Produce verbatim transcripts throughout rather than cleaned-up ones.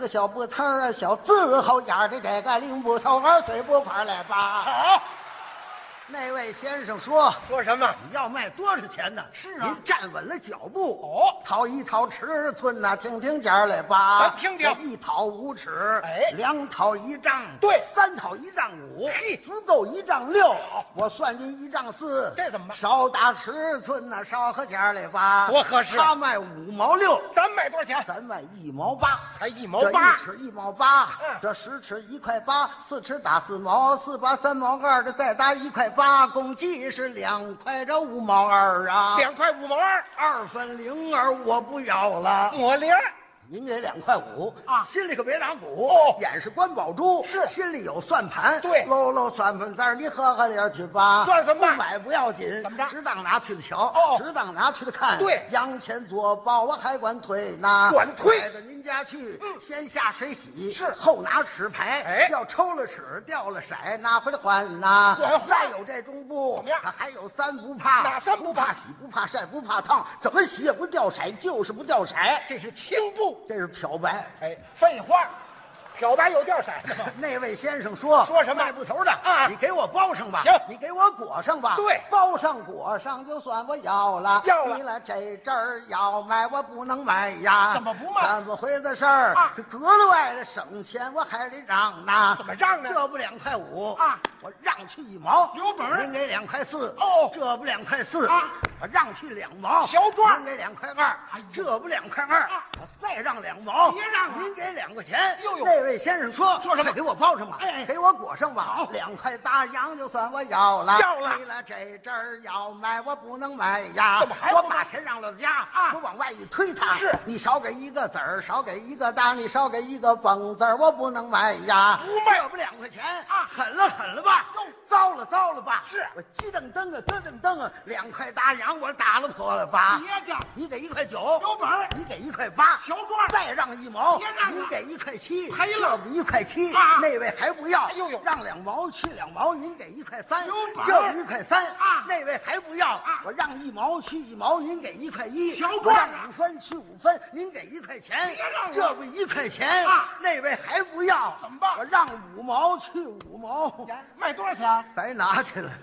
个小布头啊，小字后眼的这个领布头儿随不块来吧。 好， 那位先生说说什么？ 你要卖多少钱呢？ 是啊您站稳了脚步哦， 掏一掏尺寸呐、听听价来吧。 咱听听这一掏五尺， 哎两掏一丈， 对三掏一丈五， 嘿四够一丈六，我算您一丈四， 这怎么办少打尺寸呐、少合价来吧。 多合适他卖五毛六， 咱卖多少钱？ 咱卖一毛八。 才一毛八这一尺一毛八， 嗯这十尺一块八，四尺打四毛，四八三毛二，这再打一块八，共计是两块这五毛二啊。 两块五毛二， 二分零二我不要了， 抹零儿。 您给两块五啊心里可别打鼓哦眼是关宝珠， 是心里有算盘， 对搂搂算盘子儿，你喝喝点去吧。 算什么不买不要紧， 怎么着只当拿去了瞧， 哦只当拿去了看。 对洋钱做包我还管推呢， 管推带到您家去， 嗯先下水洗， 是后拿尺牌， 哎要抽了尺掉了色，拿回来换呐。 管换再有这中布， 怎么样它还有三不怕， 哪三不怕不怕洗不怕晒不怕烫，怎么洗也不掉色，就是不掉色。 这是青布。 这是漂白。 哎，废话，漂白有掉色的吗？ 那位先生说：“ 说什么卖布头的啊你给我包上吧， 行你给我裹上吧。 对包上裹上就算我要了， 要了你了这阵儿要卖我不能卖呀， 怎么不卖怎么回的事儿？ 啊这格了外的省钱我还得让呢。 怎么让呢这不两块五啊？ 我让去一毛， 有本儿您给两块四。 哦这不两块四啊？ 我让去两毛， 小赚您给两块二哎呦。 这不两块二啊？ 我再让两毛， 别让了您给两块钱。 呦呦那位先生说说什么快给我包上吧， 哎给我裹上吧。 好两块大洋就算我要了， 要了为了这阵儿要卖我不能卖呀。 怎么还不卖我把钱让了家啊我往外一推他， 是你少给一个子儿，少给一个大，你少给一个蹦字儿，我不能卖呀。 不卖这不两块钱啊狠了狠了吧哟？ 糟了糟了吧？ 是我鸡瞪蹬啊，咯噔蹬啊，两块大洋我打了破了吧？ 别介， 你给一块九， 有本儿你给一块八， 小赚再让一毛， 别让了您给一块七， 赔了这不一块七， 啊那位还不要， 哎呦呦让两毛去两毛，您给一块三， 有本儿这不一块三啊那位还不要， 啊我让一毛去一毛，您给一块一， 小我赚啊让五分去五分，您给一块钱别让，了这不一块钱啊那位还不要， 怎么办我让五毛去五毛， 卖多少钱？ 白拿去了。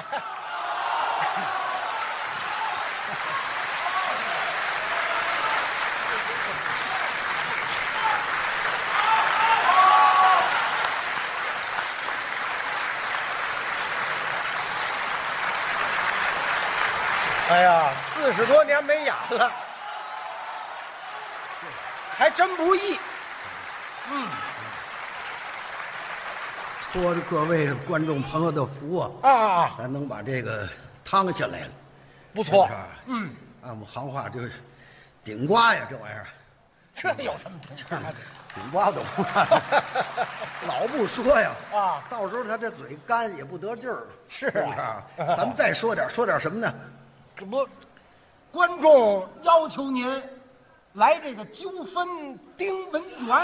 哎呀，四十多年没演了，还真不易。嗯托着各位观众朋友的福啊， 啊， 咱能把这个趟下来了， 不错是不是。 嗯， 按我们行话就是顶瓜呀，这玩意儿， 这有什么同志的？ 顶瓜懂吗？老不说呀， 啊到时候他这嘴干也不得劲儿， 是啊是不是啊？咱们再说点，说点什么呢？ 这不，观众要求您来这个纠纷丁文元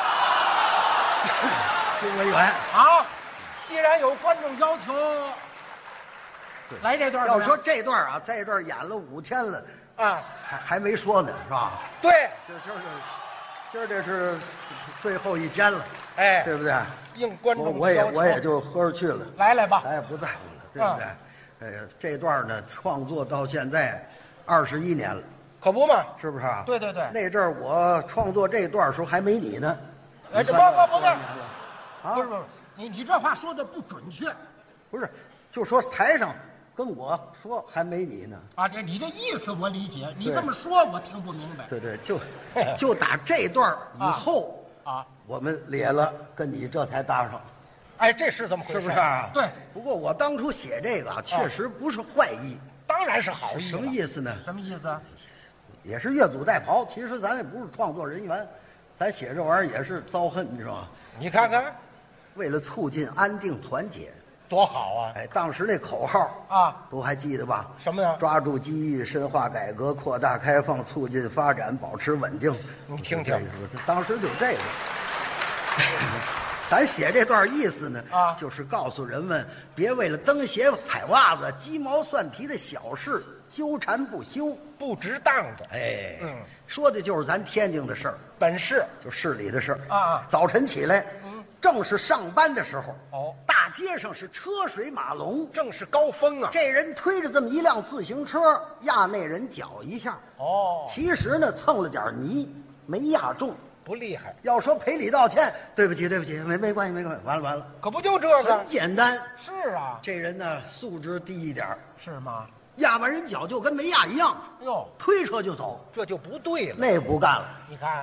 丁文元， 啊。既然有观众要求，来这段怎么样要说这段啊，这段演了五天了， 啊， 还还没说呢，是吧？ 对， 这就是今儿这是最后一天了， 哎， 对不对？ 应观我我也众要求我也就喝着去了， 来来吧。 咱也不在乎了，对不对？哎呀，这段呢，创作到现在二十一年了， 可不嘛。 是不是啊？ 对对对那阵儿我创作这段时候还没你呢。 哎，这你算不不不是多少年了啊， 不是不是，你你这话说的不准确不是，就说台上跟我说还没你呢。 啊！这你这意思我理解，你对这么说我听不明白对对，就就打这段以后， 啊。 我们咧了，跟你这才搭上， 哎，这是怎么回事？ 是不是啊？ 对， 不过我当初写这个啊，确实不是坏意。 当然是好意。 什么意思呢？ 什么意思啊？ 也是越俎代庖。其实咱也不是创作人员，咱写这玩意儿也是遭恨，你知道吗？ 你看看， 为了促进安定团结， 多好啊！ 哎，当时那口号啊， 都还记得吧？ 什么呀？ 抓住机遇，深化改革，扩大开放，促进发展，保持稳定。 你听听， 当时就这个。 咱写这段意思呢， 啊就是告诉人们，别为了蹬鞋、踩袜子、鸡毛蒜皮的小事纠缠不休， 不值当的。 哎， 嗯， 说的就是咱天津的事儿， 本市就市里的事儿啊早晨起来， 嗯， 正是上班的时候， 哦， 大街上是车水马龙， 正是高峰啊。 这人推着这么一辆自行车，压那人脚一下， 哦， 其实呢蹭了点泥，没压中。 不厉害， 要说赔礼道歉，对不起，对不起，没没关系，没关系，完了完了， 可不就这个很？简单。 是啊， 这人呢素质低一点儿， 是吗？ 压完人脚就跟没压一样， 哟， 推车就走， 这就不对了。 那不干了。 你看，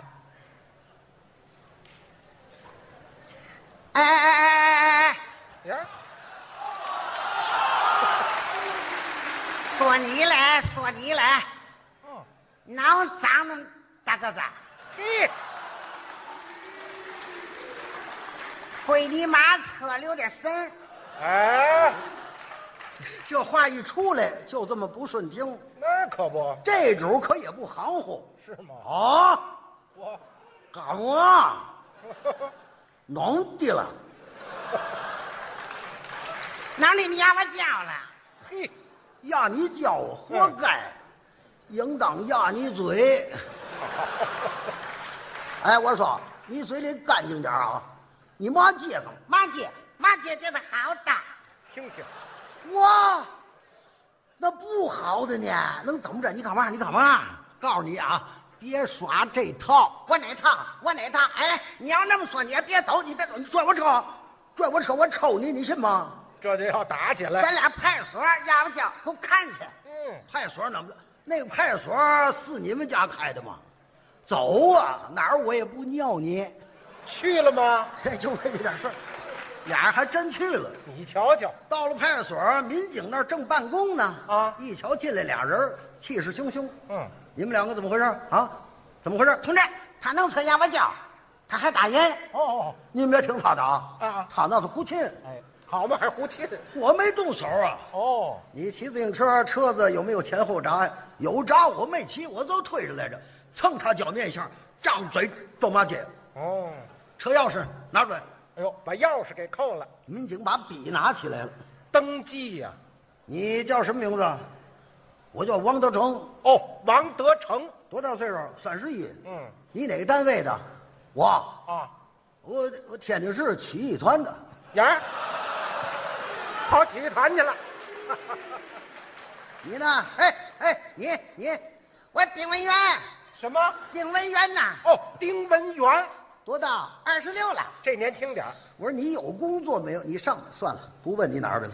哎哎哎哎哎哎！ 呀， 说你嘞，说你嘞， 嗯， 脑脏的大个子， 嘿， 回你妈车留点神。 哎， 这话一出来，就这么不顺听， 那可不这主可也不含糊是吗？ 啊！ 我， 干嘛？弄的了？哪里你压我脚了？ 嘿， 压你脚活该，应当压你嘴。哎，我说你嘴里干净点啊！你骂街坊，骂街，骂街街的好大。 听听， 哇，那不好的呢，能怎么着？你干嘛？你干嘛？告诉你啊，别耍这套。我哪套？我哪套？哎，你要那么说，你也别走，你别走，你拽我车，拽我车，我抽你，你信吗？ 这就要打起来。 咱俩派出所压我脚，给我看去。 嗯， 派出所那么那个派出所是你们家开的吗？走啊，哪儿我也不尿你。 去了吗？ 这就为这点事儿，俩人还真去了。 你瞧瞧， 到了派出所，民警那儿正办公呢。 啊一瞧进来俩人，气势汹汹。 嗯， 你们两个怎么回事啊？怎么回事？同志，他能吹压我脚，他还打人。 哦哦， 你们别听他的啊！ 啊他那是胡沁， 哎，好嘛，还胡沁。 我没动手啊。 哦， 你骑自行车，车子有没有前后闸呀？有闸，我没骑，我都推着来着，蹭他脚面上，张嘴都骂街。 哦， 车钥匙拿出来。 哎呦，把钥匙给扣了。 民警把笔拿起来了。 登记呀、 你叫什么名字？我叫王德成。 哦，王德成。 多大岁数？三十一。 嗯， 你哪个单位的？我， 啊， 我我天津市曲艺团的。 呀，跑体育团去了。 你呢？哎哎，你你，我丁文元， 什么？ 丁文元呐。 哦，丁文元， 多大？二十六了。 这年轻点儿。 我说你有工作没有？你上算了，不问你哪儿的了。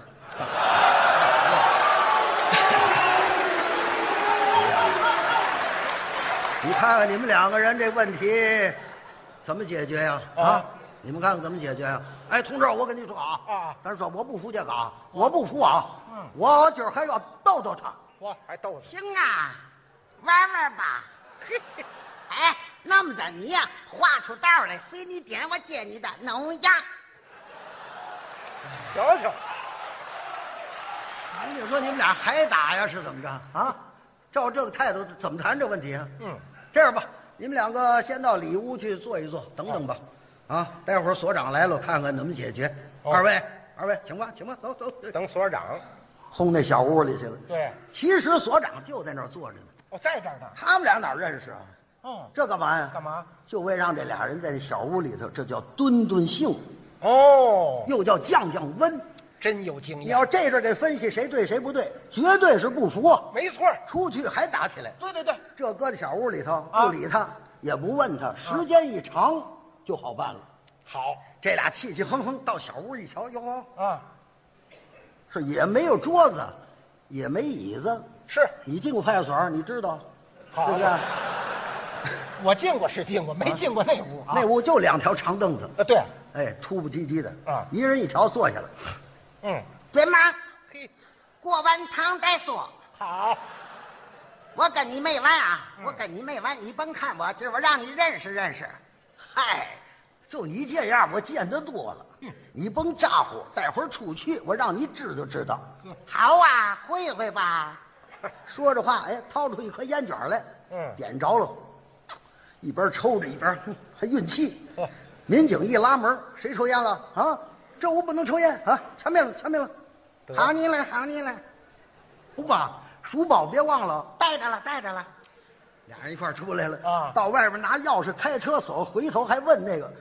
你看看你们两个人这问题怎么解决呀？啊， 啊你们看看怎么解决呀？哎，同志，我跟你说啊， 啊咱说我不服这个啊，我不服啊， 嗯我今儿还要逗逗他。 我还逗他。 行啊，玩玩吧。 嘿， 哎，那么着你呀、画出道来，随你点，我接你的，弄呀。 瞧瞧， 你说你们俩还打呀？是怎么着啊？照这个态度怎么谈这问题啊？ 嗯， 这样吧，你们两个先到里屋去坐一坐，等等吧。啊，待会儿所长来了，看看怎么解决。 哦二位，二位，请吧，请吧，走走。 等所长。 轰那小屋里去了。 对， 其实所长就在那儿坐着呢， 我在这儿呢。 他们俩哪儿认识啊？ 嗯， 这干嘛呀？ 干嘛？ 就为让这俩人在这小屋里头，这叫敦敦性， 哦， 又叫降降温。 真有经验。 你要这阵给分析谁对谁不对，绝对是不服。 没错儿。 出去还打起来。 对对对， 这搁在小屋里头， 啊不理他，也不问他，时间一长就好办了。 好这俩气气哼哼到小屋一瞧，哟， 啊， 是也没有桌子，也没椅子。 是你进过派出所，你知道， 好对不对？ 我进过是进过，没进过那屋啊。 那屋就两条长凳子， 啊，对， 哎，突不唧唧的啊一人一条，坐下了。 嗯， 别忙， 嘿， 过完堂再说。 好， 我跟你没完啊！ 嗯我跟你没完，你甭看我，今儿我让你认识认识。嗨，就你这样，我见得多了。 嗯你甭咋呼，待会儿出去，我让你知道知道。 嗯好啊，会会吧。说着话，哎，掏出一颗烟卷来， 嗯点着了，一边抽着一边哼还运气。 哦民警一拉门，谁抽烟了啊？这屋不能抽烟啊！全灭了，全灭了。好你了，好你了。不吧，书包别忘了，带着了，带着了。俩人一块儿出来了啊到外边拿钥匙开车锁，回头还问那个